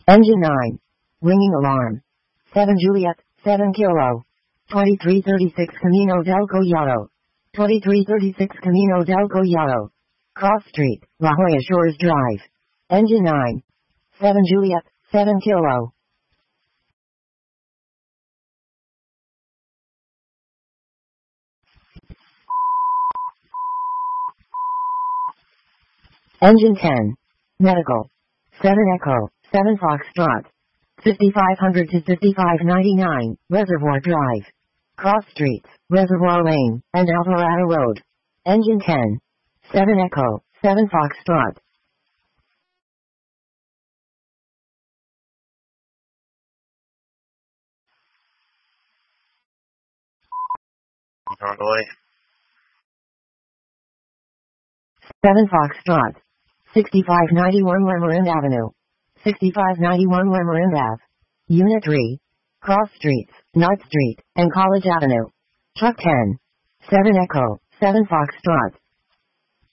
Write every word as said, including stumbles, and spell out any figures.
Engine nine. Ringing alarm. seven Juliet, seven Kilo. twenty-three thirty-six Camino del Collado. twenty-three thirty-six Camino del Collado. Cross Street, La Jolla Shores Drive. Engine nine. seven Juliet, seven Kilo. Engine ten. Medical. seven Echo, seven Foxtrot. fifty-five hundred to fifty-five ninety-nine, Reservoir Drive. Cross Streets, Reservoir Lane, and Alvarado Road. Engine ten. seven Echo, seven Foxtrot. Convoy. seven Foxtrot. sixty-five ninety-one Lemarand Avenue. sixty-five ninety-one Lemarand Ave. Unit three. Cross Streets, North Street, and College Avenue. Truck ten. seven Echo, seven Foxtrot.